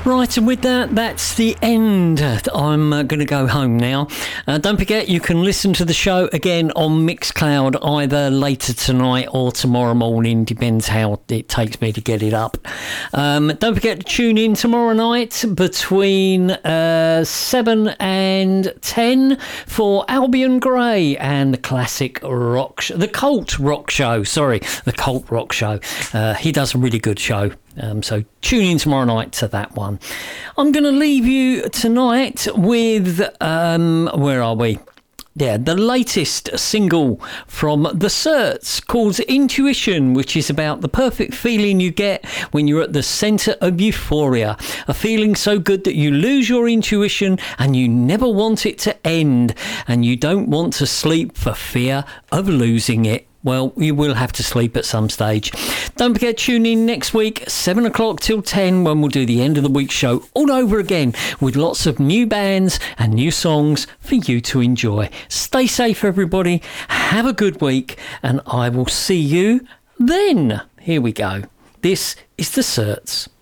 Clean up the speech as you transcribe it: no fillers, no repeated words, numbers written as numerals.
Right, and with that, that's the end. I'm going to go home now. Don't forget, you can listen to the show again on Mixcloud either later tonight or tomorrow morning, depends how it takes me to get it up. Don't forget to tune in tomorrow night between 7 and 10 for Albion Gray and the classic rock, the Cult Rock Show. Sorry, the Cult Rock Show. He does a really good show. So tune in tomorrow night to that one. I'm going to leave you tonight with, where are we? Yeah, the latest single from The Certs called Intuition, which is about the perfect feeling you get when you're at the centre of euphoria. A feeling so good that you lose your intuition and you never want it to end. And you don't want to sleep for fear of losing it. Well, you will have to sleep at some stage. Don't forget, tune in next week, 7 o'clock till 10, when we'll do the end of the week show all over again with lots of new bands and new songs for you to enjoy. Stay safe, everybody. Have a good week, and I will see you then. Here we go. This is The Certs.